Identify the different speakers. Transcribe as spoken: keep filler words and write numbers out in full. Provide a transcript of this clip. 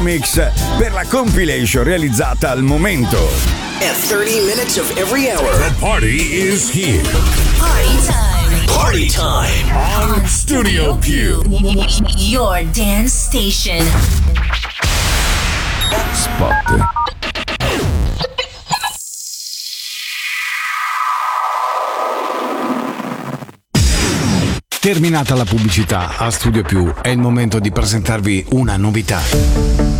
Speaker 1: Mix per la compilation realizzata al momento.
Speaker 2: At thirty minutes of every hour.
Speaker 3: The party is here.
Speaker 4: Party time.
Speaker 2: Party time.
Speaker 3: On Studio Più.
Speaker 4: Your dance station.
Speaker 1: Spot.
Speaker 5: Terminata la pubblicità, a Studio Più è il momento di presentarvi una novità.